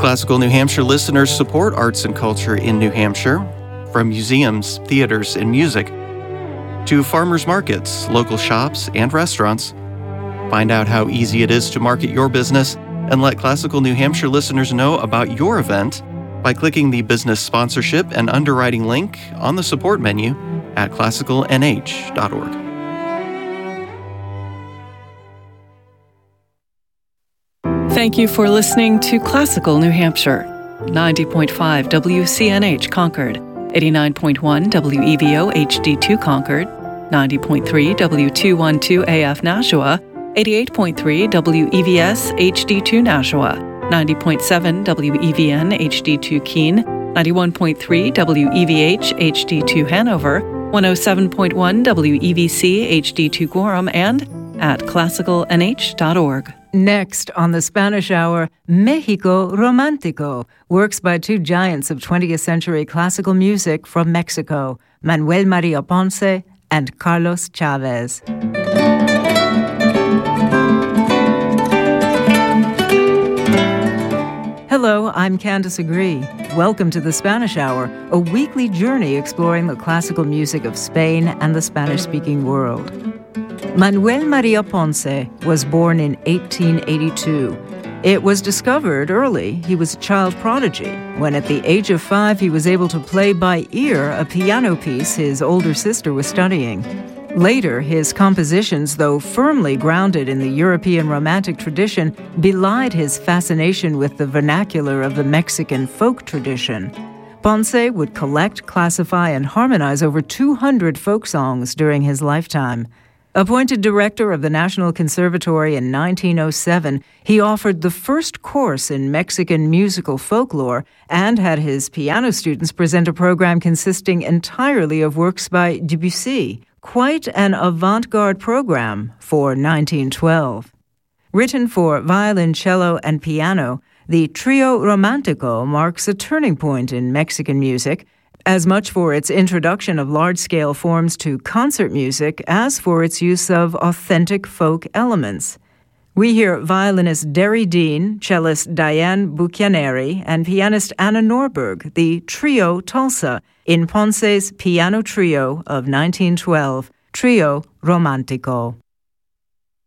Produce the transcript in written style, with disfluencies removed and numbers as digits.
Classical New Hampshire listeners support arts and culture in New Hampshire, from museums, theaters, and music, to farmers markets, local shops, and restaurants. Find out how easy it is to market your business and let Classical New Hampshire listeners know about your event by clicking the business sponsorship and underwriting link on the support menu at classicalnh.org. Thank you for listening to Classical New Hampshire, 90.5 WCNH Concord, 89.1 WEVO HD2 Concord, 90.3 W212 AF Nashua, 88.3 WEVS HD2 Nashua, 90.7 WEVN HD2 Keene, 91.3 WEVH HD2 Hanover, 107.1 WEVC HD2 Gorham, and at classicalnh.org. Next on the Spanish Hour, Mexico Romántico, works by two giants of 20th century classical music from Mexico, Manuel María Ponce and Carlos Chávez. Hello, I'm Candace Agree. Welcome to the Spanish Hour, a weekly journey exploring the classical music of Spain and the Spanish-speaking world. Manuel María Ponce was born in 1882. It was discovered early he was a child prodigy, when at the age of 5 he was able to play by ear a piano piece his older sister was studying. Later, his compositions, though firmly grounded in the European Romantic tradition, belied his fascination with the vernacular of the Mexican folk tradition. Ponce would collect, classify, and harmonize over 200 folk songs during his lifetime. Appointed director of the National Conservatory in 1907, he offered the first course in Mexican musical folklore and had his piano students present a program consisting entirely of works by Debussy, quite an avant-garde program for 1912. Written for violoncello and piano, the Trio Romántico marks a turning point in Mexican music, as much for its introduction of large-scale forms to concert music as for its use of authentic folk elements. We hear violinist Derry Dean, cellist Diane Bucchianeri, and pianist Anna Norberg, the Trio Tulsa, in Ponce's piano trio of 1912, Trio Romántico.